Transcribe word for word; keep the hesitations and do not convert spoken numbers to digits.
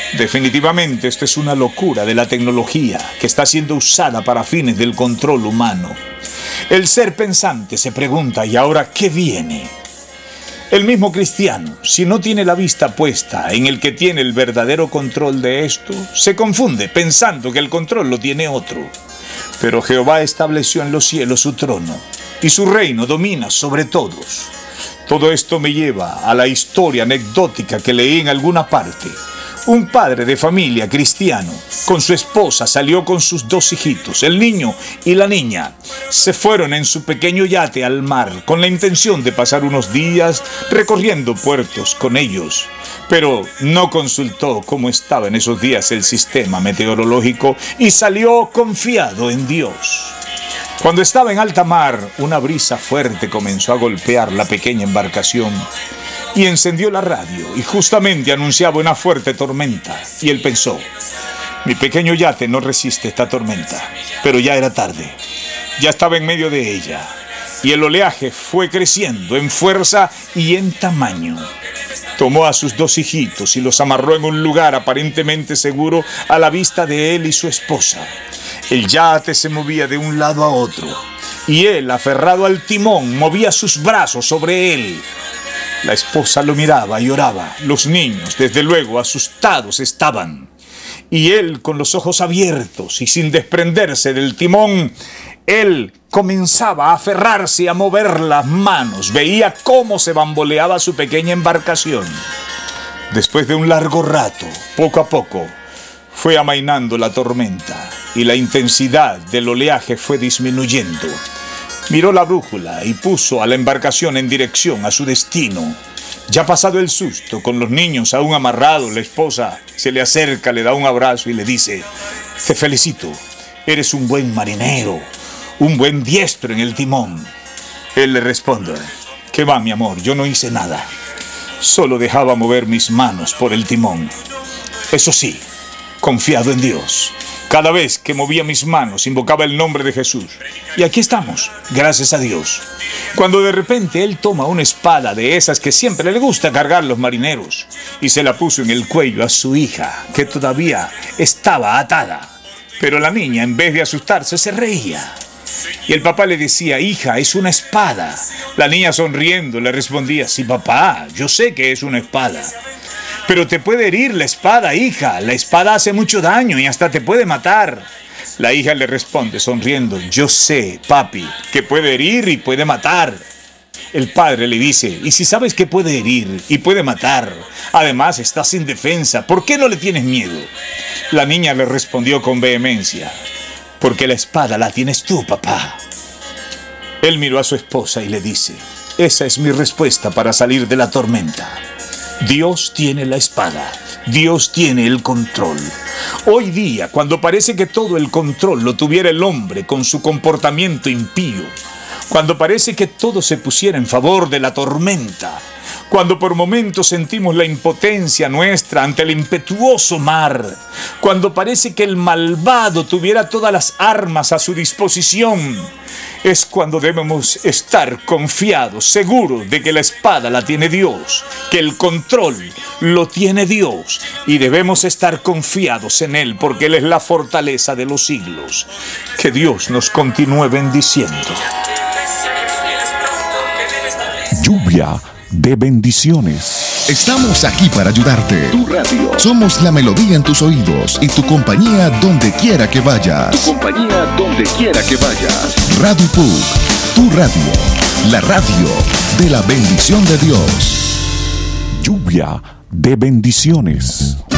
Definitivamente esto es una locura de la tecnología que está siendo usada para fines del control humano. El ser pensante se pregunta, ¿y ahora qué viene? El mismo cristiano, si no tiene la vista puesta en el que tiene el verdadero control de esto, se confunde pensando que el control lo tiene otro. Pero Jehová estableció en los cielos su trono y su reino domina sobre todos. Todo esto me lleva a la historia anecdótica que leí en alguna parte. Un padre de familia cristiano con su esposa salió con sus dos hijitos, el niño y la niña. Se fueron en su pequeño yate al mar con la intención de pasar unos días recorriendo puertos con ellos. Pero no consultó cómo estaba en esos días el sistema meteorológico y salió confiado en Dios. Cuando estaba en alta mar, una brisa fuerte comenzó a golpear la pequeña embarcación y encendió la radio y justamente anunciaba una fuerte tormenta. Y él pensó, mi pequeño yate no resiste esta tormenta, pero ya era tarde. Ya estaba en medio de ella y el oleaje fue creciendo en fuerza y en tamaño. Tomó a sus dos hijitos y los amarró en un lugar aparentemente seguro a la vista de él y su esposa. El yate se movía de un lado a otro y él, aferrado al timón, movía sus brazos sobre él. La esposa lo miraba y oraba. Los niños, desde luego, asustados estaban. Y él, con los ojos abiertos y sin desprenderse del timón, él comenzaba a aferrarse y a mover las manos. Veía cómo se bamboleaba su pequeña embarcación. Después de un largo rato, poco a poco, fue amainando la tormenta y la intensidad del oleaje fue disminuyendo. Miró la brújula y puso a la embarcación en dirección a su destino. Ya pasado el susto, con los niños aún amarrados, la esposa se le acerca, le da un abrazo y le dice, te felicito, eres un buen marinero, un buen diestro en el timón. Él le responde, ¿qué va, mi amor? Yo no hice nada, solo dejaba mover mis manos por el timón. Eso sí, confiado en Dios. Cada vez que movía mis manos, invocaba el nombre de Jesús. Y aquí estamos, gracias a Dios. Cuando de repente él toma una espada de esas que siempre le gusta cargar los marineros y se la puso en el cuello a su hija, que todavía estaba atada. Pero la niña, en vez de asustarse, se reía. Y el papá le decía, hija, es una espada. La niña sonriendo le respondía, sí, papá, yo sé que es una espada. Pero te puede herir la espada, hija. La espada hace mucho daño y hasta te puede matar. La hija le responde sonriendo, yo sé, papi, que puede herir y puede matar. El padre le dice, ¿y si sabes que puede herir y puede matar? Además, estás sin defensa, ¿por qué no le tienes miedo? La niña le respondió con vehemencia, porque la espada la tienes tú, papá. Él miró a su esposa y le dice, esa es mi respuesta para salir de la tormenta. Dios tiene la espada, Dios tiene el control. Hoy día, cuando parece que todo el control lo tuviera el hombre con su comportamiento impío, cuando parece que todo se pusiera en favor de la tormenta, cuando por momentos sentimos la impotencia nuestra ante el impetuoso mar, cuando parece que el malvado tuviera todas las armas a su disposición, es cuando debemos estar confiados, seguros de que la espada la tiene Dios, que el control lo tiene Dios y debemos estar confiados en Él porque Él es la fortaleza de los siglos. Que Dios nos continúe bendiciendo. Lluvia de bendiciones. Estamos aquí para ayudarte. Tu radio. Somos la melodía en tus oídos y tu compañía donde quiera que vayas. Tu compañía donde quiera que vayas. Radio P U C, tu radio, la radio de la bendición de Dios. Lluvia de bendiciones.